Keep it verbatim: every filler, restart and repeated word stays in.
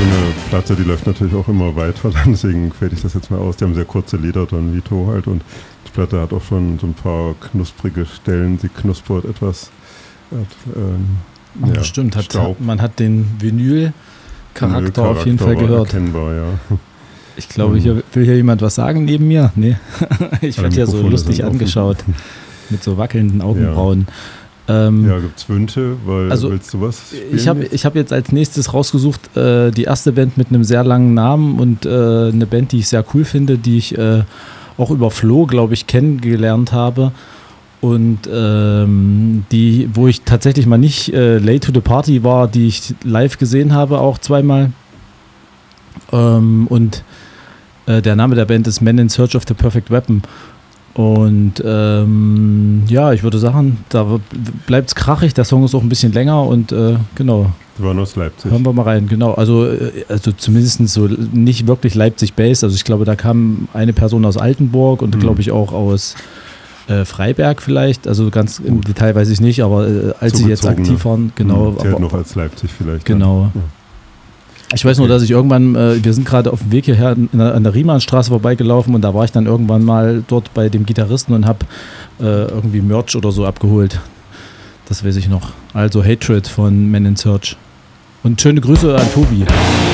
so eine Platte, die läuft natürlich auch immer weiter, deswegen fällt ich das jetzt mal aus. Die haben sehr kurze Lieder, Don Vito halt, und die Platte hat auch schon so ein paar knusprige Stellen, sie knuspert etwas. Hat, ähm, ja, stimmt, hat, man hat den Vinyl-Charakter auf jeden Fall gehört. Erkennbar, ja. Ich glaube, hier will hier jemand was sagen neben mir? Nee, ich werde ja so lustig angeschaut mit so wackelnden Augenbrauen. Ja, ähm, ja gibt es Wünsche? Weil, also, willst du was spielen? Ich habe ich hab jetzt als nächstes rausgesucht äh, die erste Band mit einem sehr langen Namen und äh, eine Band, die ich sehr cool finde, die ich äh, auch über Flo, glaube ich, kennengelernt habe. Und ähm, die, wo ich tatsächlich mal nicht äh, late to the party war, die ich live gesehen habe, auch zweimal. Ähm, und äh, der Name der Band ist Men in Search of the Perfect Weapon. Und ähm, ja, ich würde sagen, da bleibt es krachig. Der Song ist auch ein bisschen länger und äh, genau. Die waren aus Leipzig. Hören wir mal rein, genau. Also, also zumindest so nicht wirklich Leipzig-based. Also ich glaube, da kam eine Person aus Altenburg und mhm. glaube ich auch aus äh, Freiberg vielleicht. Also ganz Gut. im Detail weiß ich nicht, aber äh, als sie jetzt aktiv waren, genau. Mhm. Die aber, noch als Leipzig vielleicht. Genau. Ja. Ich weiß nur, dass ich irgendwann, äh, wir sind gerade auf dem Weg hierher in der, an der Riemannstraße vorbeigelaufen und da war ich dann irgendwann mal dort bei dem Gitarristen und habe äh, irgendwie Merch oder so abgeholt. Das weiß ich noch. Also Hatred von Men in Search. Und schöne Grüße an Tobi.